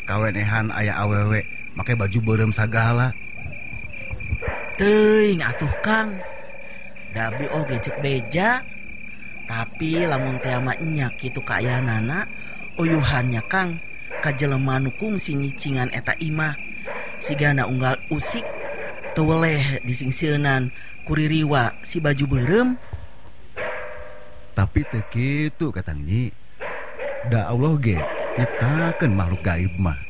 kawenehan aya awewe make baju beureum sagala. Teuing atuh Kang. Da abdi oge cek beja. Tapi lamun teh mah nya kitu kaayanana, uyuhannya Kang ka jelema nu kungsi ngicingan eta imah. Sigana unggal usik teu weleh disingseunan ku ririwa si baju beureum. Tapi teu kitu Katang Nyi. Da Allah ge nyiptakeun makhluk gaib mah